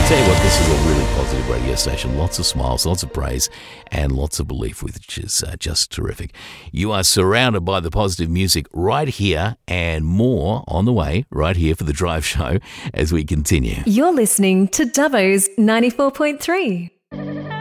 Tell you what, this is a really positive radio station. Lots of smiles, lots of praise, and lots of belief, which is just terrific. You are surrounded by the positive music right here, and more on the way right here for The Drive Show as we continue. You're listening to Dubbo's 94.3.